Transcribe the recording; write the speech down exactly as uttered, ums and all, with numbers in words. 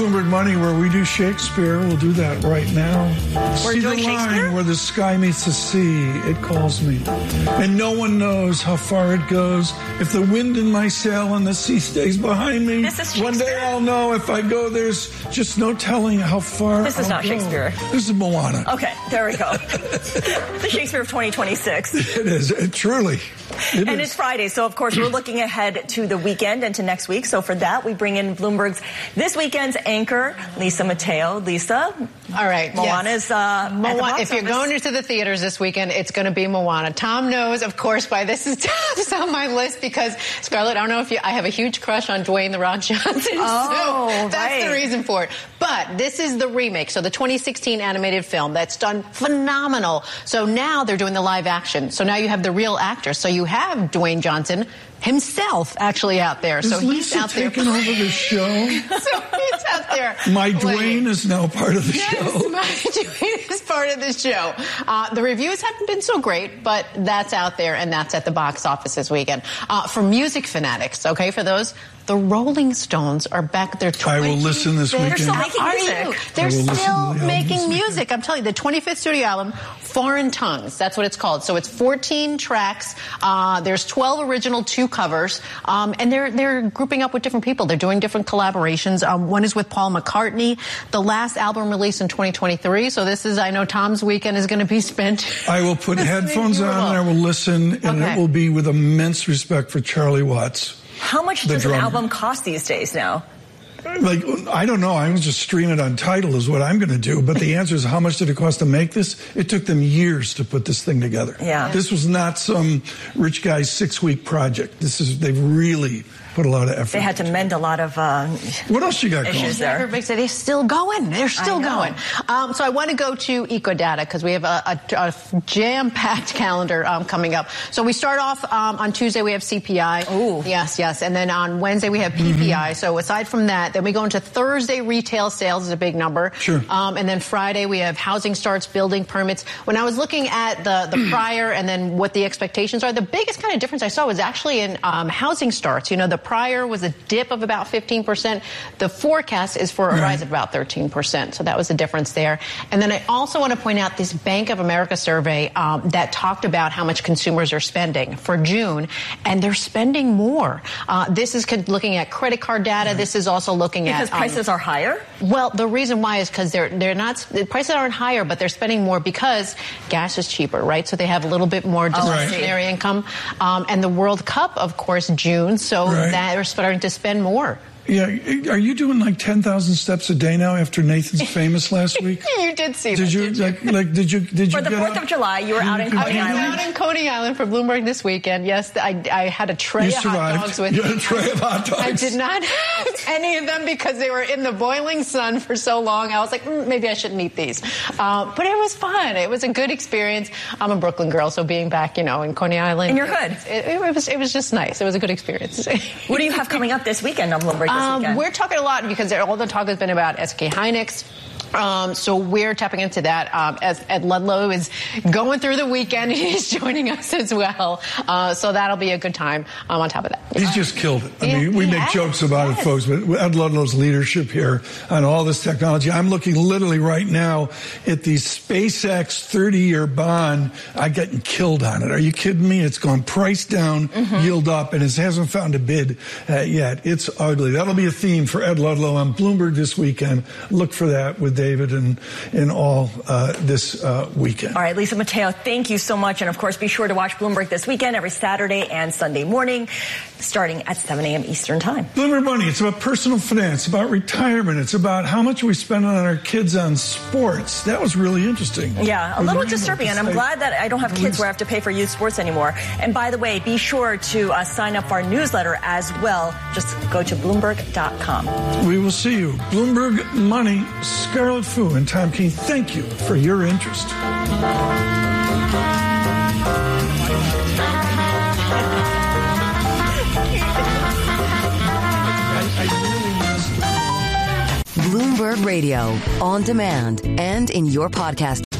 Bloomberg Money, where we do Shakespeare. We'll do that right now. We're See doing the line Shakespeare? where the sky meets the sea. It calls me. And no one knows how far it goes. If the wind in my sail and the sea stays behind me, This is one day Shakespeare? I'll know. If I go, there's just no telling how far This is I'll not go. Shakespeare. This is Moana. Okay, there we go. The Shakespeare of twenty twenty-six. It is. It truly. It And is. it's Friday, so of course we're looking ahead to the weekend and to next week. So for that, we bring in Bloomberg's This Weekend's anchor, Lisa Mateo. Lisa, all right, Moana's yes. uh, at the Moana. box If you're office. going into the theaters this weekend, it's going to be Moana. Tom knows, of course, why this is it's on my list because Scarlett, I don't know if you, I have a huge crush on Dwayne the Rock Johnson. Oh, so that's right. the reason for it. But this is the remake, so the twenty sixteen animated film that's done phenomenal. So now they're doing the live action. So now you have the real actors. So you have Dwayne Johnson himself actually out there. Is so he's Lisa out there. taking over the show? So he's out there. My playing. Dwayne is now part of the Yes, show. my Dwayne is part of the show. Uh, the reviews haven't been so great, but that's out there, and that's at the box office this weekend. Uh, for music fanatics, okay, for those, the Rolling Stones are back. They're I will listen this They're weekend. still making Are music. you? I They're will listen to the still album making this weekend. music. I'm telling you, the twenty-fifth studio album, Foreign Tongues. That's what it's called. So it's fourteen tracks. Uh, there's twelve original, two covers, um, and they're they're grouping up with different people. They're doing different collaborations. Um, one is with Paul McCartney. The last album released in twenty twenty-three. So this is, I know Tom's weekend is going to be spent. I will put headphones on and I will listen, and Okay. it will be with immense respect for Charlie Watts. How much The does an drummer. album cost these days now? Like, I don't know. I'm just stream it on Tidal is what I'm going to do. But the answer is, how much did it cost to make this? It took them years to put this thing together. Yeah. This was not some rich guy's six-week project. This is, they've really put a lot of effort. They had to mend a lot of uh, What else you got going? issues there. Everybody said they're still going. They're still I know. going. Um, so I want to go to EcoData because we have a, a, a jam-packed calendar um, coming up. So we start off um, on Tuesday. We have C P I. Ooh. Yes, yes. And then on Wednesday we have P P I. Mm-hmm. So aside from that, then we go into Thursday. Retail sales is a big number. Sure. Um, and then Friday we have housing starts, building permits. When I was looking at the the prior and then what the expectations are, the biggest kind of difference I saw was actually in um, housing starts. You know, the prior was a dip of about fifteen percent. The forecast is for a Right. rise of about thirteen percent. So that was the difference there. And then I also want to point out this Bank of America survey um, that talked about how much consumers are spending for June, and they're spending more. Uh, this is con- looking at credit card data. This is also looking Because at um, prices are higher? well, the reason why is because they're they're not the prices aren't higher, but they're spending more because gas is cheaper, right? So they have a little bit more discretionary income. Um, and the World Cup, of course, June, so Right. that they're starting to spend more. Yeah, are you doing like ten thousand steps a day now after Nathan's famous last week? You did see Did that, you did you? like like did you did you For the get fourth up? of July, you were out in You- Coney you- I was Island. out in Coney Island for Bloomberg this weekend. Yes, I, I had a tray You of hot survived. dogs with You me. had a tray of hot dogs. I did not have any of them because they were in the boiling sun for so long. I was like, mm, maybe I shouldn't eat these. Uh, but it was fun. It was a good experience. I'm a Brooklyn girl, so being back, you know, in Coney Island. In your hood. It, it, it was, it was just nice. It was a good experience. What do you have coming up this weekend on Bloomberg this Um, weekend? we're talking a lot because all the talk has been about S K Hynix. Um, so we're tapping into that. Um, as Ed Ludlow is going through the weekend, he's joining us as well. Uh, so that'll be a good time. Um, on top of that, He's just killed it. I Yeah, mean, we he make has, jokes about yes. it, folks, but Ed Ludlow's leadership here on all this technology. I'm looking literally right now at the SpaceX thirty-year bond. I'm getting killed on it. Are you kidding me? It's gone price down, Mm-hmm. yield up, and it hasn't found a bid uh, yet. It's ugly. That'll be a theme for Ed Ludlow on Bloomberg this weekend. Look for that with David and, and all uh, this uh, weekend. All right, Lisa Mateo, thank you so much. And, of course, be sure to watch Bloomberg this weekend every Saturday and Sunday morning, starting at seven a.m. Eastern Time. Bloomberg Money, it's about personal finance, about retirement. It's about how much we spend on our kids on sports. That was really interesting. Yeah, a We little learned disturbing, about and I'm this, glad that I don't have kids where I have to pay for youth sports anymore. And by the way, be sure to uh, sign up for our newsletter as well. Just go to Bloomberg dot com. We will see you. Bloomberg Money, Scarlett Fu and Tom Keene, thank you for your interest. Bloomberg Radio, on demand and in your podcast